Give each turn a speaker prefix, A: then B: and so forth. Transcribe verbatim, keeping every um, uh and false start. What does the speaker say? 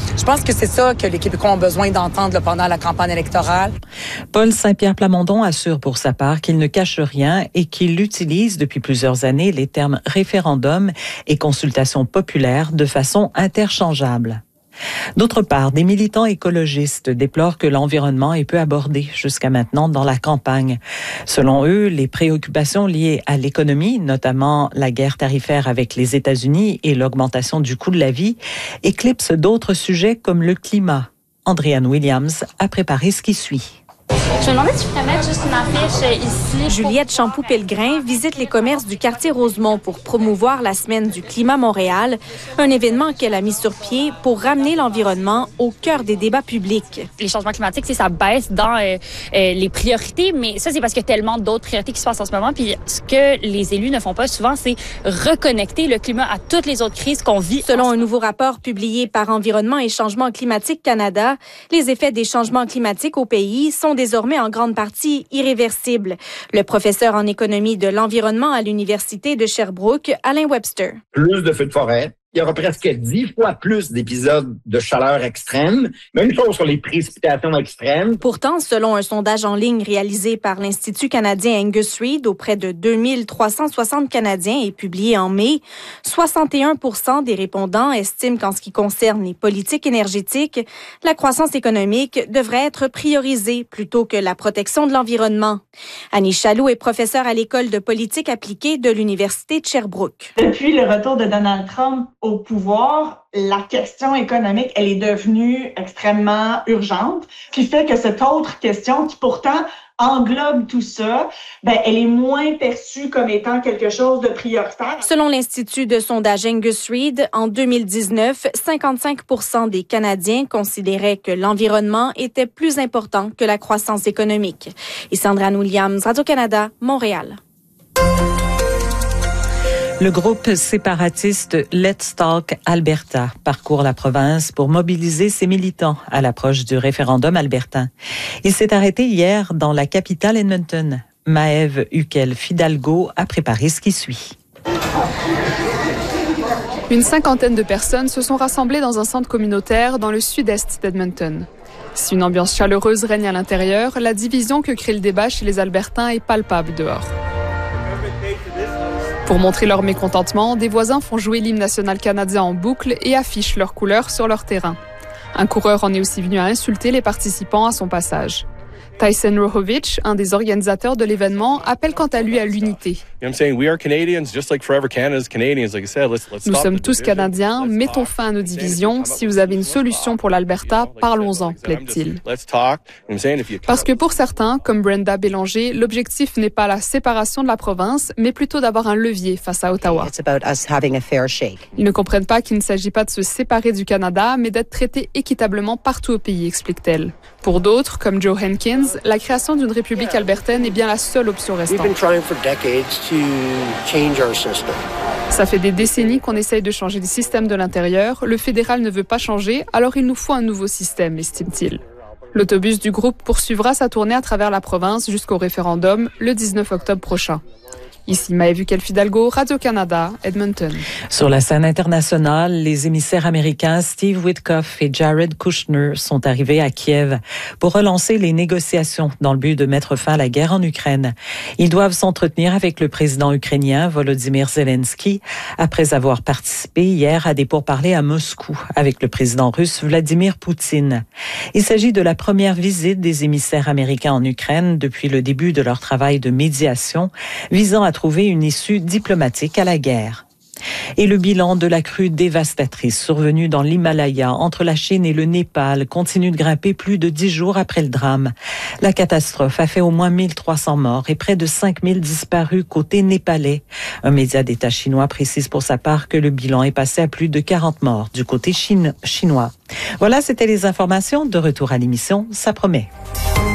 A: Je pense que c'est ça que les Québécois ont besoin d'entendre là, pendant la campagne électorale.
B: Paul Saint-Pierre Plamondon assure pour sa part qu'il ne cache rien et qu'il utilise depuis plusieurs années les termes référendum et consultation populaire de façon interchangeable. D'autre part, des militants écologistes déplorent que l'environnement est peu abordé jusqu'à maintenant dans la campagne. Selon eux, les préoccupations liées à l'économie, notamment la guerre tarifaire avec les États-Unis et l'augmentation du coût de la vie, éclipsent d'autres sujets comme le climat. Andréane Williams a préparé ce qui suit.
C: Je me demandais si je pourrais mettre juste une affiche ici.
D: Juliette Champoux-Pellegrin visite les commerces du quartier Rosemont pour promouvoir la Semaine du climat Montréal, un événement qu'elle a mis sur pied pour ramener l'environnement au cœur des débats publics.
C: Les changements climatiques, c'est ça baisse dans euh, euh, les priorités, mais ça, c'est parce qu'il y a tellement d'autres priorités qui se passent en ce moment. Puis ce que les élus ne font pas souvent, c'est reconnecter le climat à toutes les autres crises qu'on vit.
D: Selon un nouveau rapport publié par Environnement et Changement climatique Canada, les effets des changements climatiques au pays sont désormais en grande partie irréversible. Le professeur en économie de l'environnement à l'Université de Sherbrooke, Alain Webster.
E: Plus de feux de forêt. Il y aura presque dix fois plus d'épisodes de chaleur extrême. Même chose sur les précipitations extrêmes.
D: Pourtant, selon un sondage en ligne réalisé par l'Institut canadien Angus Reid auprès de deux mille trois cent soixante Canadiens et publié en mai, soixante et un pour cent des répondants estiment qu'en ce qui concerne les politiques énergétiques, la croissance économique devrait être priorisée plutôt que la protection de l'environnement. Annie Chaloux est professeure à l'École de politique appliquée de l'Université de Sherbrooke.
F: Depuis le retour de Donald Trump au pouvoir, la question économique, elle est devenue extrêmement urgente, qui fait que cette autre question, qui pourtant englobe tout ça, ben, elle est moins perçue comme étant quelque chose de prioritaire.
D: Selon l'Institut de sondage Angus Reid, en deux mille dix-neuf, cinquante-cinq pour cent des Canadiens considéraient que l'environnement était plus important que la croissance économique. Et Sandra Williams, Radio-Canada, Montréal.
B: Le groupe séparatiste Let's Talk Alberta parcourt la province pour mobiliser ses militants à l'approche du référendum albertain. Il s'est arrêté hier dans la capitale Edmonton. Maëve Huquel-Fidalgo a préparé ce qui suit.
G: Une cinquantaine de personnes se sont rassemblées dans un centre communautaire dans le sud-est d'Edmonton. Si une ambiance chaleureuse règne à l'intérieur, la division que crée le débat chez les Albertains est palpable dehors. Pour montrer leur mécontentement, des voisins font jouer l'hymne national canadien en boucle et affichent leurs couleurs sur leur terrain. Un coureur en est aussi venu à insulter les participants à son passage. Tyson Rohovich, un des organisateurs de l'événement, appelle quant à lui à l'unité. Nous sommes tous Canadiens, mettons fin à nos divisions. Si vous avez une solution pour l'Alberta, parlons-en, plaide-t-il. Parce que pour certains, comme Brenda Bélanger, l'objectif n'est pas la séparation de la province, mais plutôt d'avoir un levier face à Ottawa. Ils ne comprennent pas qu'il ne s'agit pas de se séparer du Canada, mais d'être traités équitablement partout au pays, explique-t-elle. Pour d'autres, comme Joe Hankins, la création d'une république albertaine est bien la seule option restante. Ça fait des décennies qu'on essaye de changer le système de l'intérieur. Le fédéral ne veut pas changer, alors il nous faut un nouveau système, estime-t-il. L'autobus du groupe poursuivra sa tournée à travers la province jusqu'au référendum le dix-neuf octobre prochain. Ici Maëve Huquel-Fidalgo, Radio-Canada, Edmonton.
B: Sur la scène internationale, les émissaires américains Steve Witkoff et Jared Kushner sont arrivés à Kiev pour relancer les négociations dans le but de mettre fin à la guerre en Ukraine. Ils doivent s'entretenir avec le président ukrainien Volodymyr Zelensky après avoir participé hier à des pourparlers à Moscou avec le président russe Vladimir Poutine. Il s'agit de la première visite des émissaires américains en Ukraine depuis le début de leur travail de médiation visant à trouver une issue diplomatique à la guerre. Et le bilan de la crue dévastatrice survenue dans l'Himalaya entre la Chine et le Népal continue de grimper plus de dix jours après le drame. La catastrophe a fait au moins mille trois cents morts et près de cinq mille disparus côté népalais. Un média d'État chinois précise pour sa part que le bilan est passé à plus de quarante morts du côté chine- chinois. Voilà, c'était les informations. De retour à l'émission, ça promet.